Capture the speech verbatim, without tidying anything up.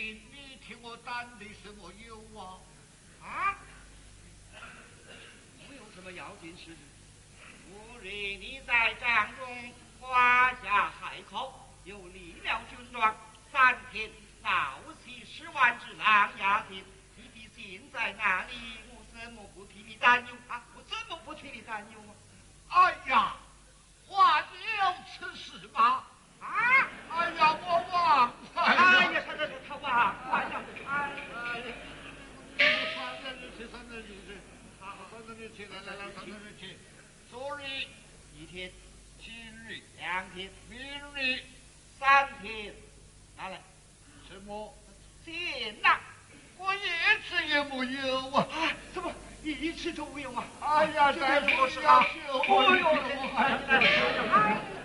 你替我担的什么忧啊？ 啊？我有什么要紧事？昨日你在帐中夸下海口，又立了军状，三天到齐十万只狼牙兵，你的心在哪里？我怎么不替你担忧啊？我怎么不替你担忧啊？ 哎呀，话有此事吗？ 啊！ 哎呀，我忘了。 哎呀，他他他忘了呀！哎呀， 三个日期，三个日期，好，三个日期，来来来，三个日期。昨日一天， 今日两天， 明日三天，拿来， 什么？ 钱呐！ 我一次也没有啊！ 怎么一次都没有啊？ 哎呀，再说是啊！ 哎呦，哎呀！